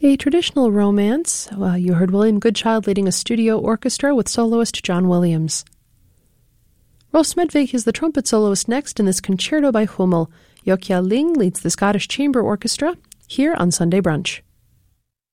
A traditional romance. You heard William Goodchild leading a studio orchestra with soloist John Williams. Rolf Smedvig is the trumpet soloist next in this concerto by Hummel. Jokja Ling leads the Scottish Chamber Orchestra here on Sunday Brunch.